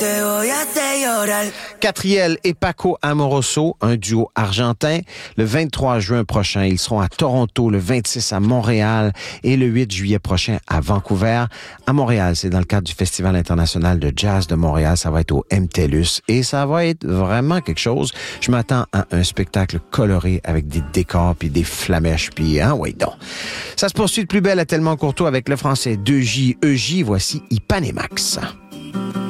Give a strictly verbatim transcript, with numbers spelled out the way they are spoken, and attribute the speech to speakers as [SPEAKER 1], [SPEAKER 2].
[SPEAKER 1] te voy a hacer llorar.
[SPEAKER 2] Catriel et Paco Amoroso, un duo argentin. Le vingt-trois juin prochain, ils seront à Toronto, le vingt-six à Montréal et le huit juillet prochain à Vancouver. À Montréal, c'est dans le cadre du Festival international de jazz de Montréal. Ça va être au M T L U S et ça va être vraiment quelque chose. Je m'attends à un spectacle coloré avec des décors puis des flamèches puis hein, oui donc. Ça se poursuit de plus belle à Tellement Courtois avec le français deux J E J. Voici Ipanemax.